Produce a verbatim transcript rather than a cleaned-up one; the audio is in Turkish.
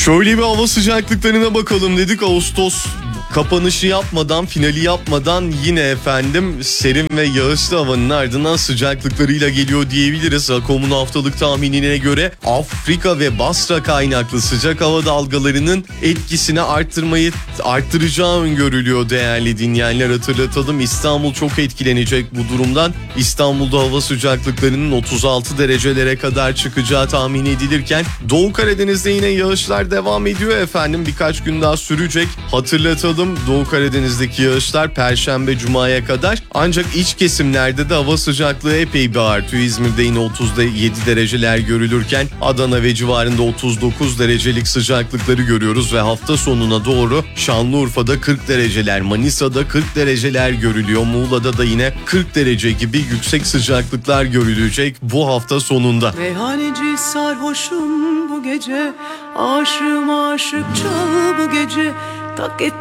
Şöyle bir hava sıcaklıklarına bakalım dedik. Ağustos kapanışı yapmadan, finali yapmadan yine efendim serin ve yağışlı havanın ardından sıcaklıklarıyla geliyor diyebiliriz. AKOM'un haftalık tahminine göre Afrika ve Basra kaynaklı sıcak hava dalgalarının etkisini arttırmayı arttıracağı öngörülüyor değerli dinleyenler. Hatırlatalım, İstanbul çok etkilenecek bu durumdan. İstanbul'da hava sıcaklıklarının otuz altı derecelere kadar çıkacağı tahmin edilirken Doğu Karadeniz'de yine yağışlar devam ediyor efendim. Birkaç gün daha sürecek. Hatırlatalım, Doğu Karadeniz'deki yağışlar Perşembe Cuma'ya kadar. Ancak iç kesimlerde de hava sıcaklığı epey bir artıyor. İzmir'de yine otuz yedi dereceler görülürken Adana ve civarında otuz dokuz derecelik sıcaklıkları görüyoruz ve hafta sonuna doğru Şanlıurfa'da kırk dereceler, Manisa'da kırk dereceler görülüyor. Muğla'da da yine kırk derece gibi yüksek sıcaklıklar görülecek bu hafta sonunda. Meyhaneci sarhoşum bu gece, aşığım aşık çal bu gece, tak et